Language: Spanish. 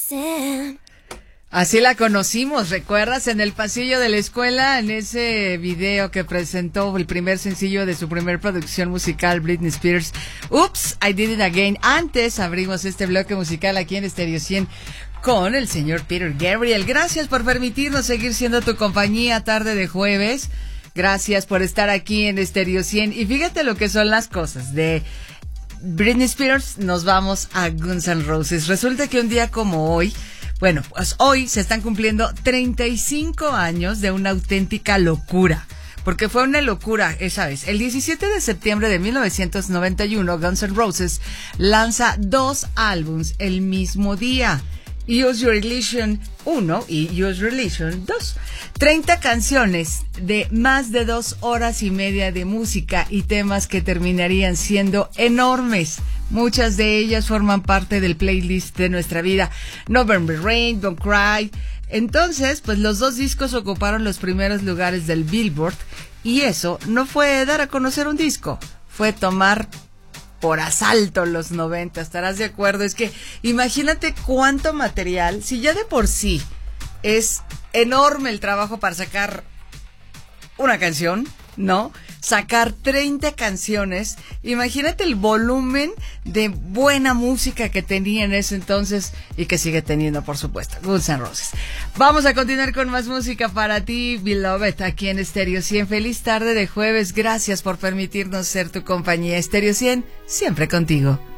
Así la conocimos, ¿recuerdas? En el pasillo de la escuela, en ese video que presentó el primer sencillo de su primer producción musical, Britney Spears. Oops, I Did It Again. Antes abrimos este bloque musical aquí en Stereo 100 con el señor Peter Gabriel. Gracias por permitirnos seguir siendo tu compañía tarde de jueves. Gracias por estar aquí en Stereo 100. Y fíjate lo que son las cosas. De Britney Spears nos vamos a Guns N' Roses. Resulta que un día como hoy, bueno, pues hoy se están cumpliendo 35 años de una auténtica locura. Porque fue una locura esa vez. El 17 de septiembre de 1991, Guns N' Roses lanza 2 álbums el mismo día. Use Your Illusion 1 y Use Your Illusion 2. 30 canciones de más de 2 horas y media de música y temas que terminarían siendo enormes. Muchas de ellas forman parte del playlist de nuestra vida. November Rain, Don't Cry. Entonces, pues los 2 discos ocuparon los primeros lugares del Billboard. Y eso no fue dar a conocer un disco, fue tomar por asalto los 90, ¿estarás de acuerdo? Es que imagínate cuánto material, si ya de por sí es enorme el trabajo para sacar una canción, ¿no? Sacar 30 canciones, imagínate el volumen de buena música que tenía en ese entonces y que sigue teniendo, por supuesto, Guns N' Roses. Vamos a continuar con más música para ti, Beloved, aquí en Stereo 100. Feliz tarde de jueves, gracias por permitirnos ser tu compañía. Stereo 100, siempre contigo.